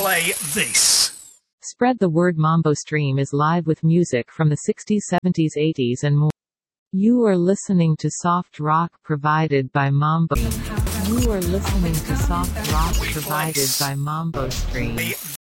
play this. Spread the word. Mambo Stream is live with music from the 60s, 70s, 80s and more. You are listening to soft rock provided by Mambo. You are listening to soft rock provided by Mambo Stream.